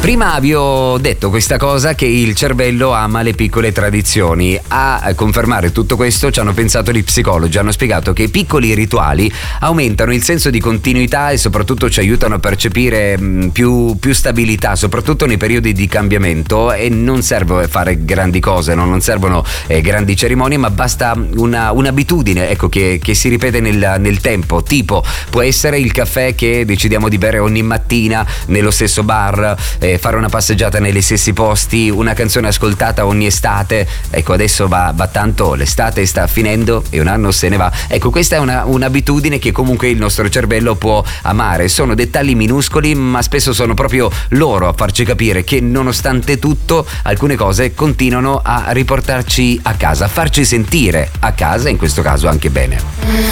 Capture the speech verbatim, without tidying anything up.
Prima vi ho detto questa cosa, che il cervello ama le piccole tradizioni. A confermare tutto questo ci hanno pensato gli psicologi, hanno spiegato che i piccoli rituali aumentano il senso di continuità e soprattutto ci aiutano a percepire mh, più, più stabilità, soprattutto nei periodi di cambiamento, e non serve fare grandi cose, no? Non servono eh, grandi cerimonie, ma basta una, un'abitudine, ecco, che, che si ripete nel, nel tempo. Tipo, può essere il caffè che decidiamo di bere ogni mattina nello stesso bar, eh, fare una passeggiata negli stessi posti, una canzone ascoltata ogni estate. Ecco, adesso va, va tanto, l'estate sta finendo e un anno se ne va. Ecco, questa è una, un'abitudine che comunque il nostro cervello può amare. Sono dettagli minuscoli, ma spesso sono proprio loro a farci capire che nonostante tutto alcune cose continuano a riportarci a casa, a farci sentire a casa, in questo caso anche bene.